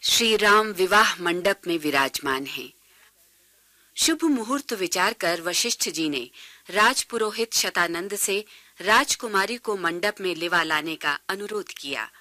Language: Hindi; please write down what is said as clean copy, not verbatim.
श्री राम विवाह मंडप में विराजमान हैं। शुभ मुहूर्त विचार कर वशिष्ठ जी ने राजपुरोहित शतानंद से राजकुमारी को मंडप में लिवा लाने का अनुरोध किया।